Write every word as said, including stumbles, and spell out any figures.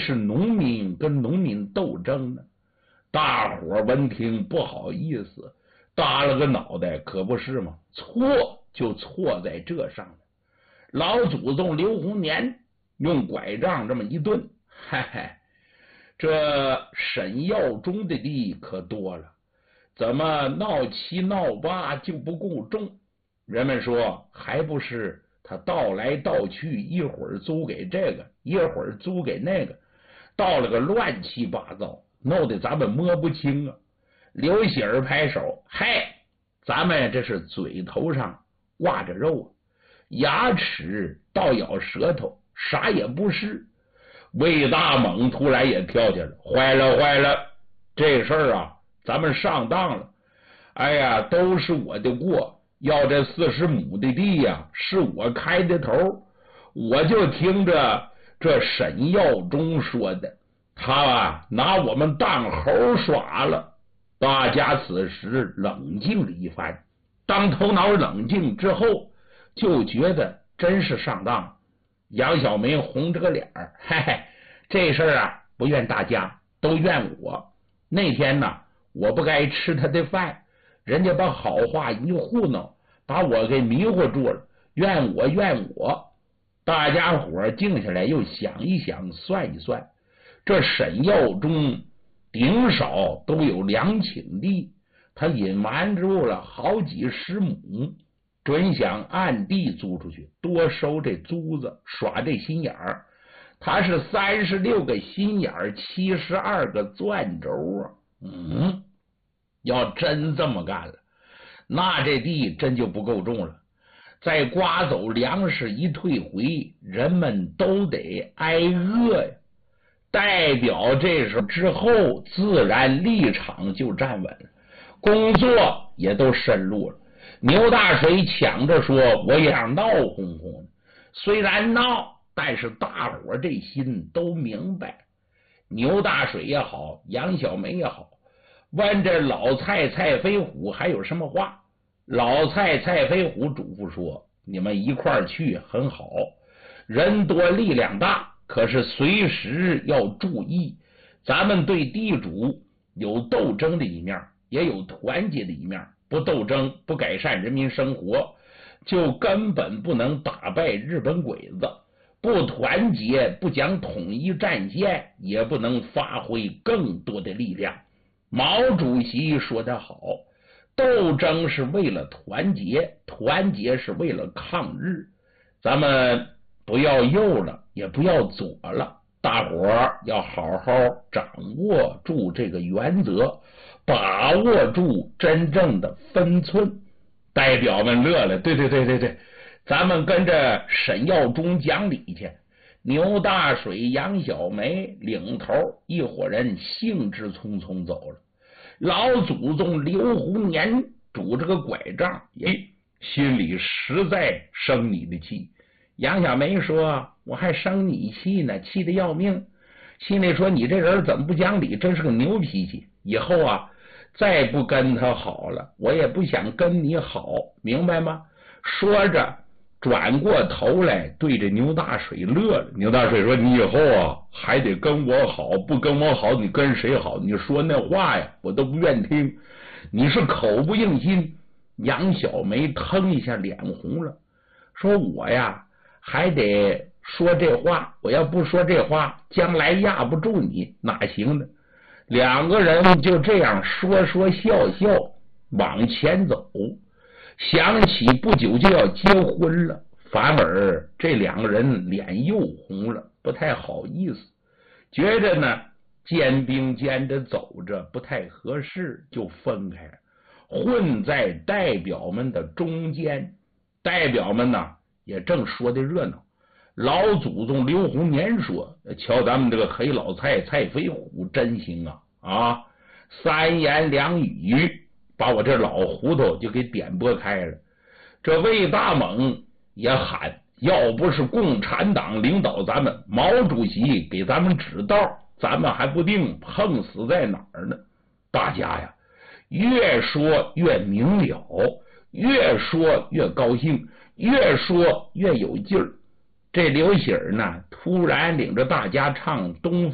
是农民跟农民斗争呢。大伙闻听不好意思，耷了个脑袋，可不是吗？错就错在这上了。老祖宗刘洪年用拐杖这么一顿，嘿嘿，这沈耀中的地可多了，怎么闹七闹八就不够重？人们说还不是他倒来倒去，一会儿租给这个，一会儿租给那个，到了个乱七八糟，弄得咱们摸不清啊。刘喜儿拍手，嘿，咱们这是嘴头上挂着肉，牙齿倒咬舌头，啥也不是。魏大猛突然也跳起来，坏了坏了，这事儿啊咱们上当了。哎呀，都是我的过，要这四十亩的地呀、啊，是我开的头，我就听着这沈耀中说的，他啊拿我们当猴耍了。大家此时冷静了一番，当头脑冷静之后，就觉得真是上当。杨小梅红着个脸儿，嘿嘿，这事儿啊不怨大家，都怨我。那天呢，我不该吃他的饭，人家把好话一糊弄，把我给迷糊住了，怨我怨我。大家伙静下来又想一想，算一算，这沈耀中顶少都有两顷地，他隐瞒住了好几十亩，准想暗地租出去，多收这租子，耍这心眼儿。他是三十六个心眼儿，七十二个钻轴啊！嗯，要真这么干了，那这地真就不够重了。再刮走粮食一退回，人们都得挨饿呀。代表这时候之后，自然立场就站稳了，工作也都深入了。牛大水抢着说我也想闹哄哄的，虽然闹，但是大伙这心都明白。牛大水也好，杨小梅也好，问这老蔡蔡飞虎还有什么话。老蔡蔡飞虎嘱咐说，你们一块儿去很好，人多力量大，可是随时要注意，咱们对地主有斗争的一面，也有团结的一面。不斗争，不改善人民生活，就根本不能打败日本鬼子；不团结，不讲统一战线，也不能发挥更多的力量。毛主席说得好，斗争是为了团结，团结是为了抗日。咱们不要右了，也不要左了，大伙儿要好好掌握住这个原则，把握住真正的分寸。代表们乐了，对对对对对，咱们跟着沈耀中讲理去。牛大水、杨小梅领头，一伙人兴致匆匆走了。老祖宗刘洪年拄着个拐杖，哎，心里实在生你的气。杨小梅说，我还生你气呢，气得要命，心里说你这人怎么不讲理，真是个牛脾气，以后啊再不跟他好了，我也不想跟你好，明白吗？说着转过头来对着牛大水乐了。牛大水说，你以后啊还得跟我好，不跟我好你跟谁好？你说那话呀我都不愿听，你是口不应心。杨小梅腾一下脸红了，说我呀还得说这话，我要不说这话，将来压不住你哪行呢？两个人就这样说说笑笑往前走，想起不久就要结婚了，反而这两个人脸又红了，不太好意思，觉着呢肩并肩着走着不太合适，就分开了，混在代表们的中间。代表们呢也正说的热闹。老祖宗刘洪年说，瞧咱们这个黑老蔡蔡飞虎真行啊啊！三言两语把我这老糊涂就给点拨开了。这魏大猛也喊，要不是共产党领导咱们，毛主席给咱们指道，咱们还不定碰死在哪儿呢。大家呀越说越明了，越说越高兴，越说越有劲儿。这刘喜儿呢突然领着大家唱东